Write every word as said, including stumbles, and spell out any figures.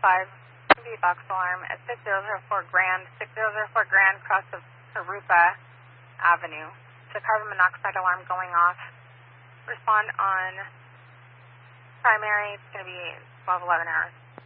five, be box alarm at six zero zero four Grand, six zero zero four Grand, cross of Arupa Avenue. It's a carbon monoxide alarm going off. Respond on primary, it's going to be twelve eleven hours.